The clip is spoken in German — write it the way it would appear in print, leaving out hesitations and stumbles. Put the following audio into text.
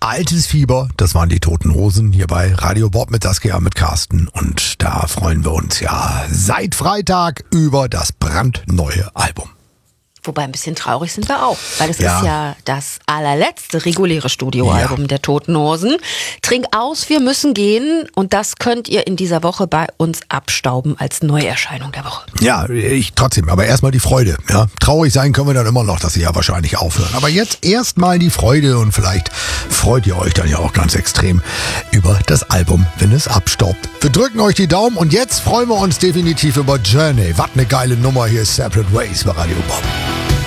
Altes Fieber, das waren die Toten Hosen hier bei Radio Bob mit Saskia, mit Carsten. Und da freuen wir uns ja seit Freitag über das brandneue Album. Wobei ein bisschen traurig sind wir auch, weil es ist ja das allerletzte reguläre Studioalbum der Toten Hosen. Trink aus, wir müssen gehen, und das könnt ihr in dieser Woche bei uns abstauben als Neuerscheinung der Woche. Ja, trotzdem, aber erstmal die Freude. Ja. Traurig sein können wir dann immer noch, dass sie ja wahrscheinlich aufhören. Aber jetzt erstmal die Freude, und vielleicht freut ihr euch dann ja auch ganz extrem über das Album, wenn es abstaubt. Wir drücken euch die Daumen, und jetzt freuen wir uns definitiv über Journey. Was eine geile Nummer, hier ist Separate Ways bei Radio Bob.